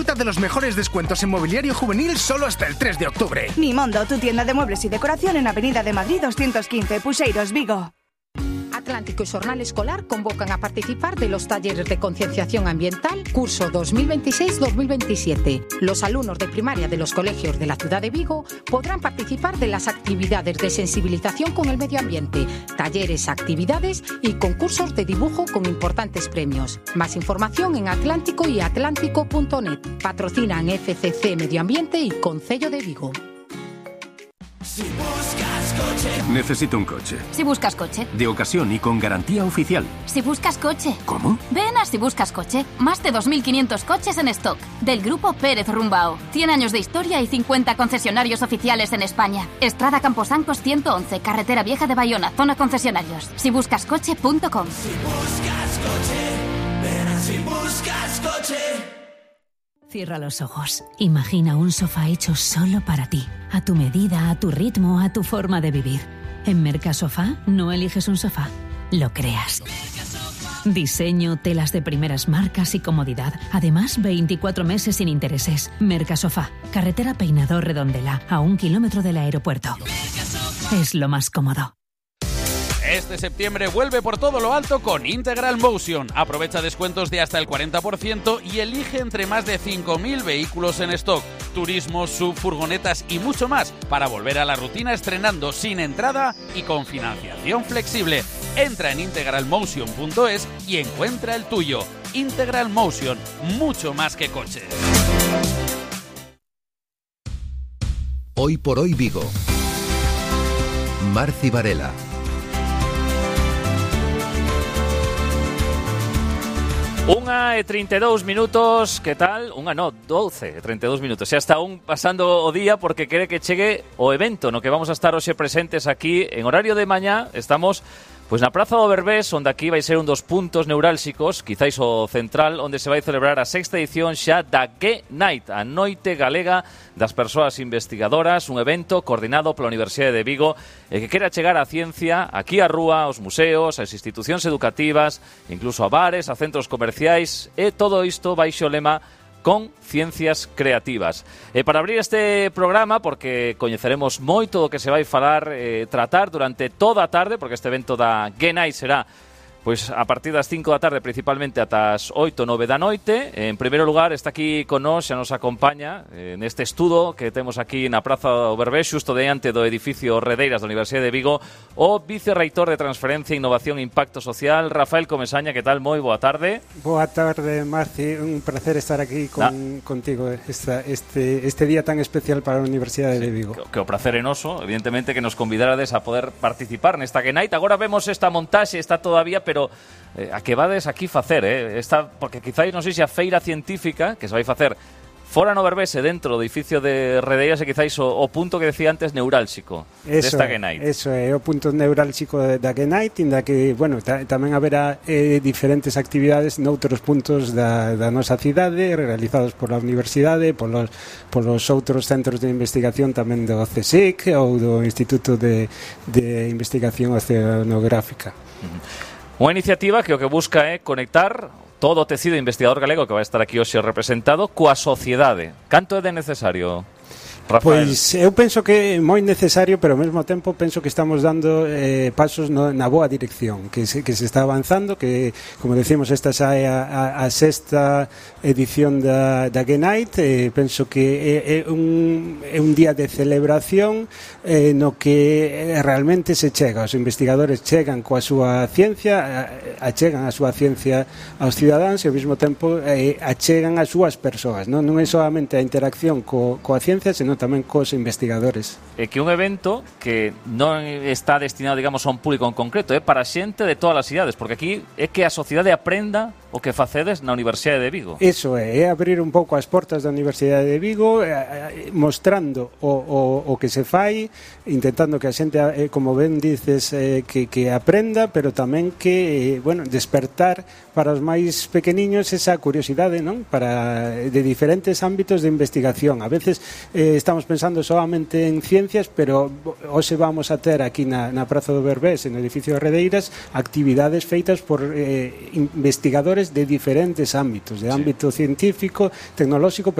Disfruta de los mejores descuentos en mobiliario juvenil solo hasta el 3 de octubre. Nimondo, tu tienda de muebles y decoración en Avenida de Madrid 215, Puxeiros, Vigo. Atlántico y Xornal Escolar convocan a participar de los talleres de concienciación ambiental curso 2026-2027. Los alumnos de primaria de los colegios de la ciudad de Vigo podrán participar de las actividades de sensibilización con el medio ambiente, talleres, actividades y concursos de dibujo con importantes premios. Más información en Atlántico y atlántico.net. Patrocinan FCC Medio Ambiente y Concello de Vigo. Si buscas coche. Necesito un coche. Si buscas coche. De ocasión y con garantía oficial. Si buscas coche. ¿Cómo? Ven a Si buscas coche. Más de 2.500 coches en stock. Del grupo Pérez Rumbao. 100 años de historia y 50 concesionarios oficiales en España. Estrada Camposancos 111, Carretera Vieja de Bayona, zona concesionarios. Sibuscascoche.com. Si buscas coche. Ven a Si buscas coche. Cierra los ojos. Imagina un sofá hecho solo para ti, a tu medida, a tu ritmo, a tu forma de vivir. En Mercasofá no eliges un sofá, lo creas. Diseño, telas de primeras marcas y comodidad. Además, 24 meses sin intereses. Mercasofá, carretera Peinador Redondela, a 1 kilómetro del aeropuerto. Es lo más cómodo. Este septiembre vuelve por todo lo alto con Integral Motion. Aprovecha descuentos de hasta el 40% y elige entre más de 5.000 vehículos en stock, turismo, sub, furgonetas y mucho más para volver a la rutina estrenando sin entrada y con financiación flexible. Entra en integralmotion.es y encuentra el tuyo. Integral Motion, mucho más que coches. Hoy por hoy Vigo. Marci Varela. 1:32, que tal? 12:32 minutos. Xa está un pasando o día porque quere que chegue o evento no que vamos a estar hoxe presentes aquí en horario de mañá. Estamos pois na Praza do Berbés, onde aquí vai ser un dos puntos neurálxicos, quizáis o central, onde se vai celebrar a sexta edición xa da G-Night, a Noite Galega das Persoas Investigadoras, un evento coordinado pola Universidade de Vigo e que quere chegar a ciencia aquí á rúa, aos museos, ás institucións educativas, incluso a bares, a centros comerciais, e todo isto baixo o lema con ciencias creativas. E para abrir este programa, porque coñeceremos moito do que se vai falar, tratar durante toda a tarde, porque este evento da G-Night será pois a partir das 5 da tarde, principalmente ata as 8, 9 da noite. En primeiro lugar, está aquí con nós, xa nos acompaña neste estudo que temos aquí na Praza do Berbés, xusto diante do edificio Redeiras da Universidade de Vigo, o vicerreitor de Transferencia, Innovación e Impacto Social, Rafael Comesaña. Que tal? Moi boa tarde. Boa tarde, Marci. Un placer estar aquí contigo este día tan especial para a Universidade de Vigo. Que o placer é noso, evidentemente, que nos convidarades a poder participar nesta G-Night. Agora vemos esta montaxe, está todavía, pero a que vades aquí facer, porque quizáis non sei se a feira científica que se vai facer fora no Berbés e dentro do edificio de Redeiras e quizáis o punto que decía antes neurálxico desta G-Night. Eso é o punto neurálxico da G-Night, inda que, bueno, tamén haberá diferentes actividades noutros puntos da nosa cidade, realizados pola Universidade, polos outros centros de investigación tamén do CSIC ou do Instituto de Investigación Oceanográfica. Unha iniciativa que o que busca é conectar todo o tecido investigador galego que vai estar aquí hoxe representado coa sociedade. Canto é de necesario, Rafael? Pois eu penso que é moi necesario, pero ao mesmo tempo penso que estamos dando pasos na boa dirección, que se está avanzando, que, como decimos, esta xa é a sexta edición da G-Night. Penso que é un día de celebración no que realmente se chega, os investigadores chegan coa súa ciencia, achegan a súa ciencia aos cidadáns e ao mesmo tempo achegan as súas persoas, non é solamente a interacción coa ciencia, senón tamén cos investigadores. É que un evento que non está destinado, digamos, a un público en concreto, é para xente de todas as idades, porque aquí é que a sociedade aprenda o que facedes na Universidade de Vigo. Iso é abrir un pouco as portas da Universidade de Vigo, mostrando o que se fai, intentando que a xente, como ben dices, que aprenda, pero tamén que, despertar para os máis pequeniños esa curiosidade, non? De diferentes ámbitos de investigación. A veces estamos pensando solamente en ciencias, pero hoxe vamos a ter aquí na Praza do Berbés, no edificio de Redeiras, actividades feitas por investigadores de diferentes ámbitos, de ámbito científico, tecnolóxico,